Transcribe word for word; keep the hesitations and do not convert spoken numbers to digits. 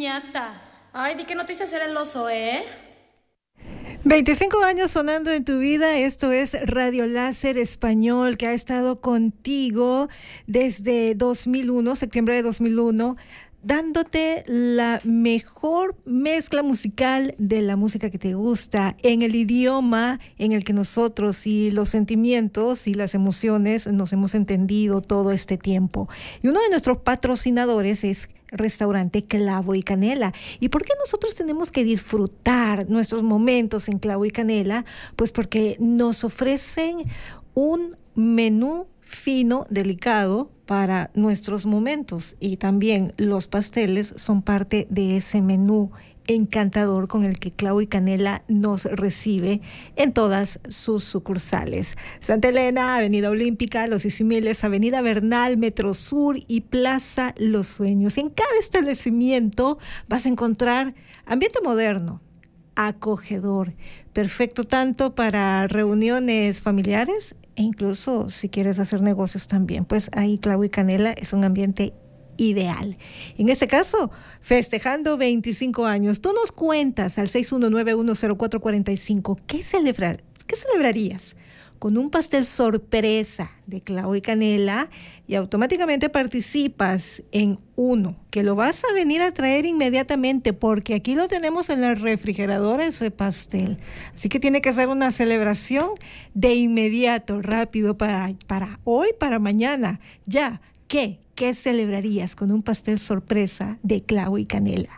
piñata. Ay, ¿de qué noticias era el oso, eh? veinticinco años sonando en tu vida. Esto es Radio Láser Español, que ha estado contigo desde dos mil uno, septiembre de dos mil uno, dándote la mejor mezcla musical de la música que te gusta, en el idioma en el que nosotros y los sentimientos y las emociones nos hemos entendido todo este tiempo. Y uno de nuestros patrocinadores es Restaurante Clavo y Canela. ¿Y por qué nosotros tenemos que disfrutar nuestros momentos en Clavo y Canela? Pues porque nos ofrecen un menú fino, delicado para nuestros momentos, y también los pasteles son parte de ese menú encantador con el que Clavo y Canela nos recibe en todas sus sucursales: Santa Elena, Avenida Olímpica, Los Isimiles, Avenida Bernal, Metro Sur y Plaza Los Sueños. En cada establecimiento vas a encontrar ambiente moderno, acogedor, perfecto tanto para reuniones familiares e incluso si quieres hacer negocios también. Pues ahí Clavo y Canela es un ambiente ideal. En este caso, festejando veinticinco años, tú nos cuentas al seis uno nueve uno cero cuatro cuatro cinco ¿qué celebrar? ¿Qué celebrarías? Con un pastel sorpresa de Clavo y Canela, y automáticamente participas en uno que lo vas a venir a traer inmediatamente, porque aquí lo tenemos en la refrigeradora, ese pastel. Así que tiene que ser una celebración de inmediato, rápido, para, para hoy, para mañana. Ya, ¿qué? ¿Qué celebrarías con un pastel sorpresa de Clavo y Canela?